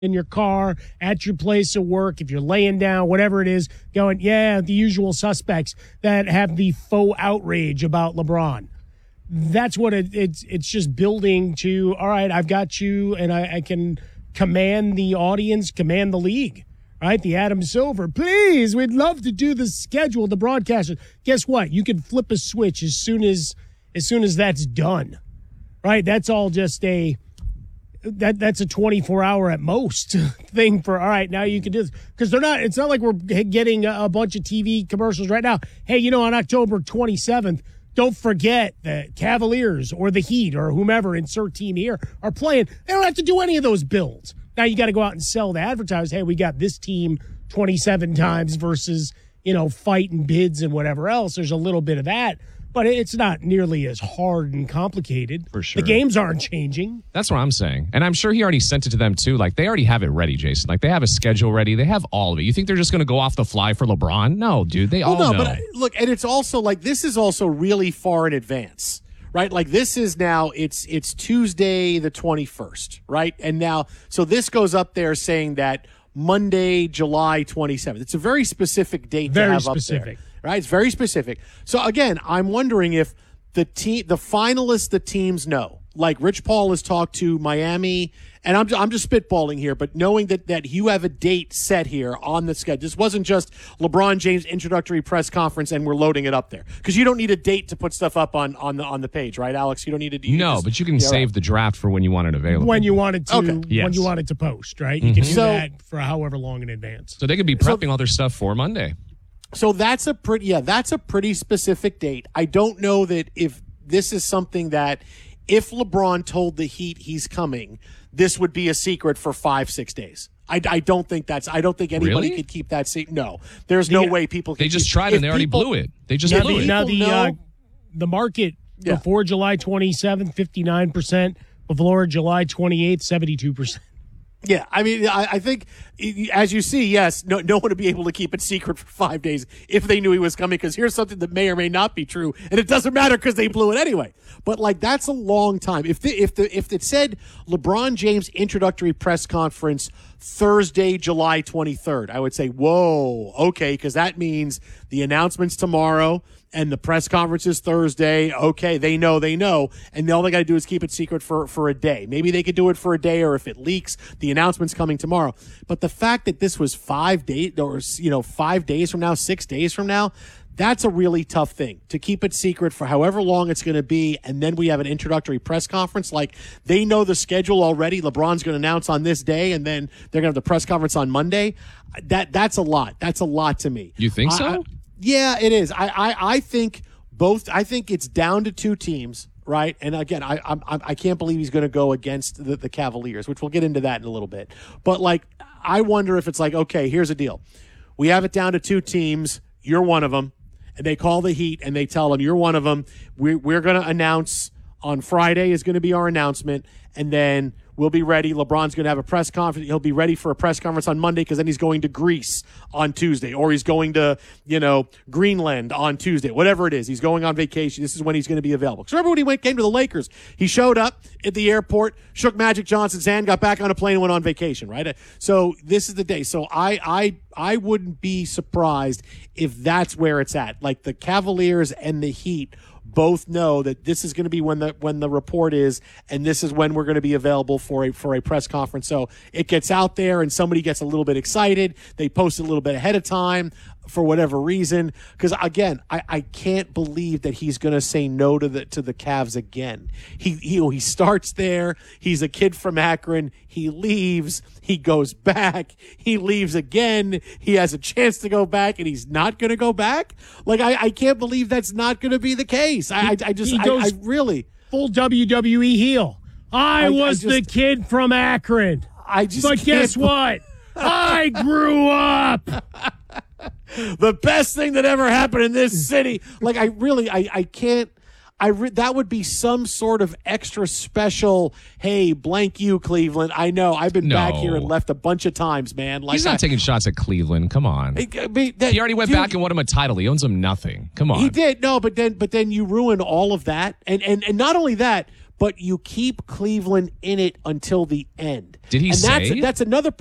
in your car, at your place of work, if you're laying down, whatever it is, going, yeah, the usual suspects that have the faux outrage about LeBron. That's what it's just building to, all right, I've got you, and I can command the audience, command the league, right? The Adam Silver, please, we'd love to do the schedule, the broadcasters. Guess what? You can flip a switch as soon as that's done, right? That's all just that's a 24-hour at most thing for, all right, now you can do this. Because it's not like we're getting a bunch of TV commercials right now. Hey, on October 27th, don't forget the Cavaliers or the Heat or whomever, insert team here, are playing. They don't have to do any of those builds. Now you got to go out and sell the advertisers. Hey, we got this team 27 times versus, fight and bids and whatever else. There's a little bit of that. But it's not nearly as hard and complicated. For sure. The games aren't changing. That's what I'm saying. And I'm sure he already sent it to them, too. Like, they already have it ready, Jason. Like, they have a schedule ready. They have all of it. You think they're just going to go off the fly for LeBron? No, dude. They all know. But look, and it's also, like, this is also really far in advance, right? Like, this is now, it's Tuesday the 21st, right? And now, so this goes up there saying that Monday, July 27th. It's a very specific date to have up there. Right, it's very specific. So again, I'm wondering if the finalists, the teams know. Like Rich Paul has talked to Miami, and I'm just spitballing here, but knowing that you have a date set here on the schedule. This wasn't just LeBron James introductory press conference and we're loading it up there, because you don't need a date to put stuff up on the page, right, Alex? You don't need to. But you can save the draft for when you want it available. When you wanted to, okay. Yes. When you wanted to post, right? You can do that for however long in advance. So they could be prepping all their stuff for Monday. So that's a pretty specific date. I don't know that if this is something that if LeBron told the Heat he's coming, this would be a secret for 5-6 days. I don't think anybody could keep that secret. No, there's no way people can. They just tried and they already blew it. They just blew it. Now the market before July 27th, 59%. Before July 28th, 72%. Yeah, I mean, I think, as you see, yes, no one would be able to keep it secret for 5 days if they knew he was coming, because here's something that may or may not be true, and it doesn't matter because they blew it anyway. But, like, that's a long time. If it said LeBron James introductory press conference Thursday, July 23rd, I would say, whoa, okay, because that means the announcement's tomorrow and the press conference is Thursday. Okay, they know. And all they got to do is keep it secret for a day. Maybe they could do it for a day, or if it leaks, the announcement's coming tomorrow. But the fact that this was 5 days, or 5 days from now, 6 days from now, that's a really tough thing to keep it secret for however long it's going to be. And then we have an introductory press conference. Like, they know the schedule already. LeBron's going to announce on this day, and then they're going to have the press conference on Monday. That's a lot. That's a lot to me. You think so? Yeah, it is. I think both. I think it's down to two teams, right? And again, I can't believe he's going to go against the Cavaliers, which we'll get into that in a little bit. But, like, I wonder if it's like, okay, here's the deal. We have it down to two teams. You're one of them. And they call the Heat and they tell them, you're one of them. We're going to announce on Friday is going to be our announcement. And then we'll be ready. LeBron's going to have a press conference. He'll be ready for a press conference on Monday, because then he's going to Greece on Tuesday, or he's going to, Greenland on Tuesday, whatever it is. He's going on vacation. This is when he's going to be available. Because remember when he came to the Lakers, he showed up at the airport, shook Magic Johnson's hand, got back on a plane and went on vacation, right? So this is the day. So I wouldn't be surprised if that's where it's at. Like, the Cavaliers and the Heat both know that this is going to be when the report is, and this is when we're going to be available for a press conference. So it gets out there and somebody gets a little bit excited. They post a little bit ahead of time for whatever reason. Because again, I can't believe that he's going to say no to the Cavs again. He starts there. He's a kid from Akron. He leaves. He goes back. He leaves again. He has a chance to go back, and he's not going to go back. Like, I can't believe that's not going to be the case. I really full WWE heel. I was the kid from Akron. But guess what? I grew up. The best thing that ever happened in this city. Like, I can't. That would be some sort of extra special, hey, blank you, Cleveland. I know. I've been back here and left a bunch of times, man. Like, he's not taking shots at Cleveland. Come on. He already went back and won him a title. He owns him nothing. Come on. He did. No, but then you ruin all of that. And not only that, but you keep Cleveland in it until the end. Did he and say? That's another